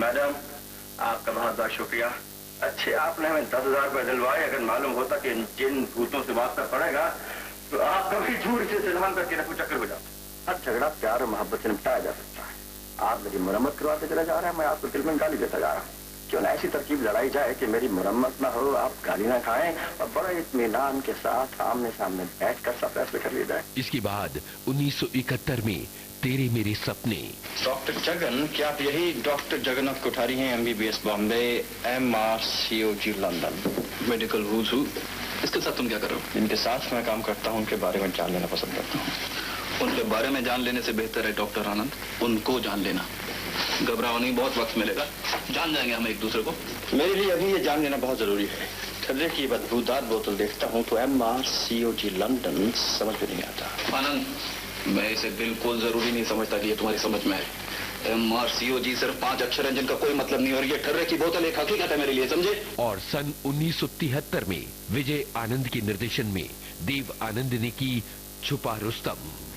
Madam, आपका बहुत बहुत शुक्रिया। अच्छे आपने हमें 10,000 रुपए दिलवाए। अगर मालूम होता कि जिन भूतों से वास्ता पड़ेगा तो आप कभी झूठ से सिलहान करके रफू चक्कर हो जाते। हर झगड़ा प्यार और मोहब्बत से निपटाया जा सकता है। आप मेरी मरम्मत करवाते चले जा रहे हैं, मैं आपको दिल में गाली देता जा रहा हूँ। क्यों ना ऐसी तरकीब लड़ाई जाए कि मेरी मरम्मत ना हो, आप गाली ना खाएं और बड़े इत्मीनान के साथ आमने सामने बैठकर सब फैसले कर लिए जाए। इसके बाद 1971 में तेरे मेरे सपने। डॉक्टर जगन, क्या आप यही डॉक्टर जगन्नाथ कोठारी हैं, MBBS Bombay, MRCOG London, medical whose हूँ। इसके साथ तुम क्या कर रहे हो? जिनके साथ मैं काम करता हूँ उनके बारे में जान लेना पसंद करता हूँ। उनके बारे में जान लेने से बेहतर है डॉक्टर आनंद उनको जान लेना। घबराओ नहीं, बहुत वक्त मिलेगा, जान जाएंगे हम एक दूसरे को। मेरे लिए अभी ये जान लेना बहुत जरूरी है। ठर्रे की बदबूदार बोतल देखता हूँ तो MRCOG लंदन समझ में नहीं आता। आनंद, मैं इसे बिल्कुल जरूरी नहीं समझता कि ये तुम्हारी समझ में आए। MRCOG सिर्फ 5 अक्षर है जिनका कोई मतलब नहीं, और ये ठर्रे की बोतल एक हकीकत है मेरे लिए, समझे? और सन 1973 में विजय आनंद के निर्देशन में देव आनंद ने की छुपा रुस्तम।